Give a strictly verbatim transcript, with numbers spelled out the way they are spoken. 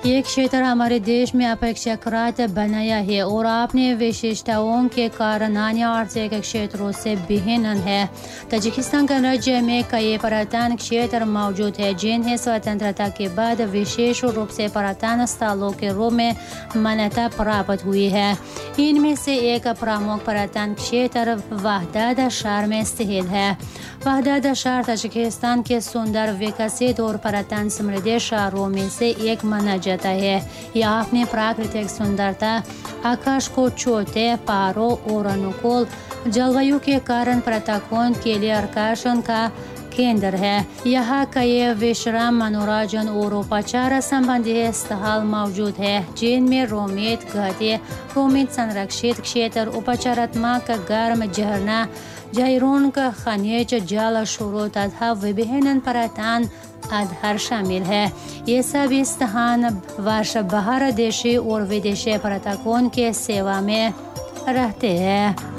ये क्षेत्र हमारे देश में अपेक्षाकृत बनाया है और अपने विशेषताओं के कारण अन्य आर्थिक क्षेत्रों से भिन्न है। ताजिकिस्तान गणराज्य में कई पर्यटन क्षेत्र मौजूद है जिन्हें स्वतंत्रता के बाद विशेष रूप से पर्यटन स्थलों के रूप में मान्यता प्राप्त हुई है। इनमें से एक प्रमुख पर्यटन क्षेत्र वहदत शहर में स्थित है। वहदत शहर ताजिकिस्तान के सुंदर, विकसित और पर्यटन समृद्ध शहरों में से एक माना जाता है। यह अपनी प्राकृतिक सुंदरता, आकाश को छूते पहाड़ों और अनुकूल जलवायु के कारण पर्यटकों के लिए आकर्षण का केंद्र है। यहाँ कई विश्राम, मनोरंजन और उपचार संबंधी स्थल मौजूद है जिनमें रोमित घाटी, रोमित संरक्षित क्षेत्र, उपचारात्मक गर्म झरना, जैरून का खनिज जल स्रोत तथा विभिन्न पर्यटन आधार शामिल है। ये सभी स्थान वर्ष भर देशी और विदेशी पर्यटकों के सेवा में रहते हैं।